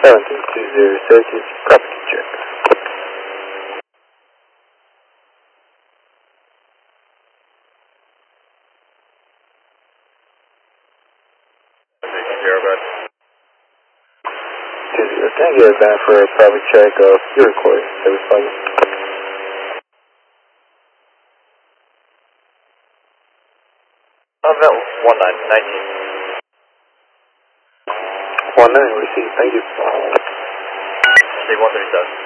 1720 Celsius, property check. Can I get a van for a private check of your recording service level? No, 1919. 19, receive, thank you. State 137.